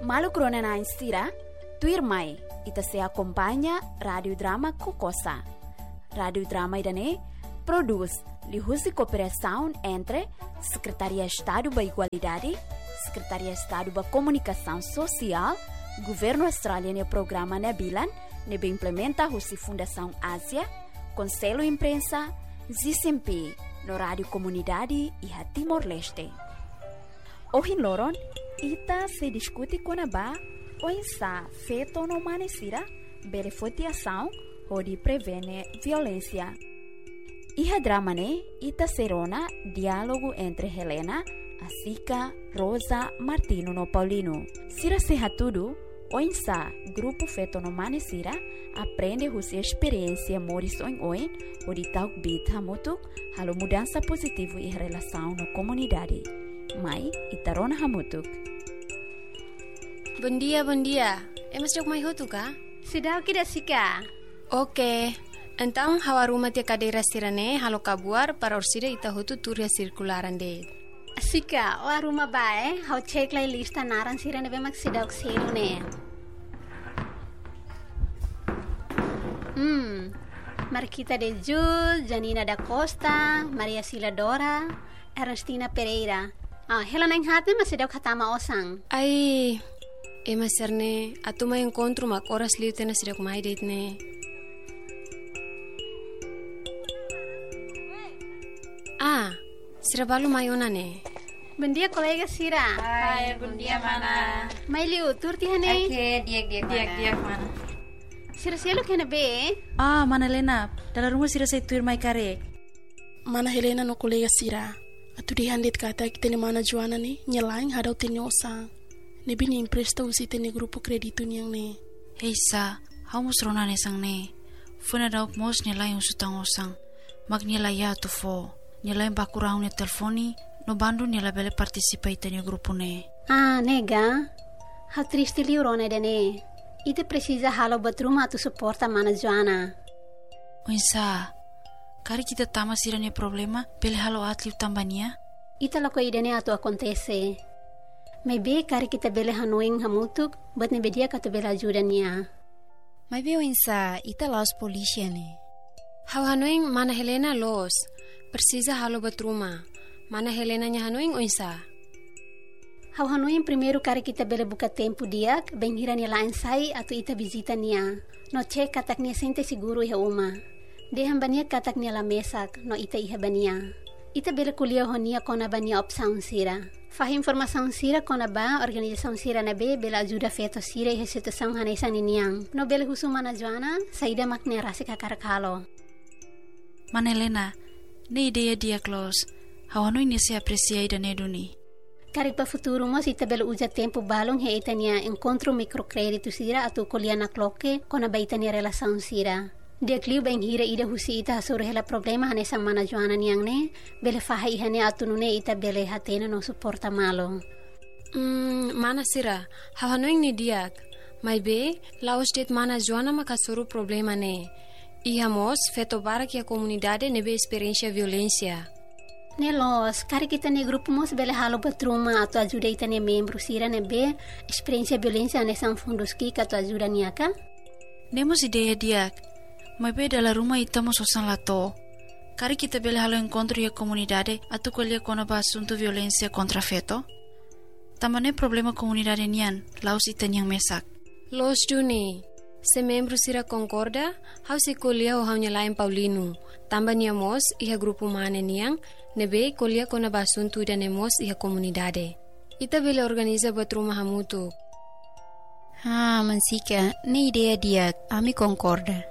Malu krona na instira, tuir mai, ita se acompanha Radio Drama Kokosa. Radio Drama idane produz lihusi cooperação entre Secretaria de Estado da Igualdade, Secretaria de Estado da Comunicação Social, Governo Australiano e Programa Nebilan, nebe implementa a Fundação Ásia, Conselho Imprensa, ZCMP, no Rádio Comunidade e a Timor-Leste. Hoje, Loron, ita se discute com a Ba, ou insa feito no manecira, beneficiação ou de prevenir violência. E a drama ne, ita serona diálogo entre Helena, Asica, Rosa, Martino no Paulino. Sira se tudo, o insa grupo feito no manecira, aprende a sua experiência moris oin o de tal bit hamutuk, halo mudança positiva em relação na comunidade. Mai, itarona hamutuk. Bom dia. Emas jok mai hotu ka? Sidau kida sika. Oke. Então, hawaruma te cadeira sirane halo kabuar para orsida ita hotu turia circularan de. Sika, o aruma bae, hau cek lai lista naran sirane bemak sidau kselu ne. Marquita de Jul, Janina da Costa, Maria Sila Dora, Ernestina Pereira. Helena yang hati masih sidau katama osang. Ai, ema serne, atuma encontro mak oras liu tena sidau kumai date ne. Sira balu mayona ne. Bom dia, colega Sira. Hai, bom dia, mana. Mai liu, turti hane. Oke, diak mana. Sira selo kena be. Mana Helena, dalam rumah Sira saya tuir mai kare. Mana Helena no colega Sira. Atu di handit kata kita ni mana Joana ni nyelaing hadau tini osang. Ni bini impresta usi tini grupo kreditu ni yang ni. Hei sa, hau musrona ne sang ne. Funa dauk mos nyelaing usutang osang. Mag nyelaya tu fo. Nyelaing bakurang ne telefoni. No bandu nyela bele participa tini grupo ne. Nega. Hau triste liurone de ne. Ite precisa halo batruma tu suporta mana Joana. Uinsa, kari kita tama Sira ne problema, bele halo atliu tambania? Ita lako idene atu acontece. Maybe kari kita bele hanuing hamutuk, but ne bedia katu bele ajuda niya. Maybe uinsa, ita laos polícia ne. Hau hanuing mana Helena los, precisa halo batruma. Mana Helena nya hanuing uinsa? Hau hanuing primeiro kari kita bele buka tempo diak, benghira ni lain sai atu ita visita niya. No cek katak niya sente seguro iha uma. Dehan bania katak niya la mesak, no ita iha bania. Ita bele kuliah honia kona bania opsaun Sira. Fah informasaun Sira kona ba organizasaun Sira na be bela ajuda feto Sira iha situasaun hanesan iniang. No bele husu mana Joana, saida makne rasi kakarakalo. Mana Helena, ne ideia dia close. Hau hanuing ni se aprecia ida ne duni. Kari pa futuro mo ita bele uja tempo balong he ita niya encontro microcredito Sira atu kuliah na kloke kona ba ita niya relasaun Sira. Dia kliu bang hira ida husi ita hasur hela problema hanesan mana Joana niyang ne, bele faha ihane atu nune ita bele hatena no suporta malo. Mana Sira, hau hanuing ni diak. Mai be, lao state mana Joana makasuru problema ne. Ihamos feto barak ya comunidade nebe experiência violência. Nelos, kari kita ne grupo mos bele halo batruma atu ajuda ita ne membro Sira nebe experiência violência hanesan fundos ki atu ajuda niyaka? Nemos ideia diak. Mai be dalam rumah ita mo sosan lato. Kari kita bele halo encontro ya comunidade atu kuliah kona ba asunto violência contra feto. Tamane problema comunidade nian, laos ita niyang mesak. Los duni. Se membro Sira concorda, hau se kuliah o hau nyalain Paulino. Tamba niamos iha grupo mane niang, nebe kuliah kona ba asunto ida nemos iha comunidade. Ita bele organiza batruma hamutu. Mansika, ne ideia dia, ami concorda.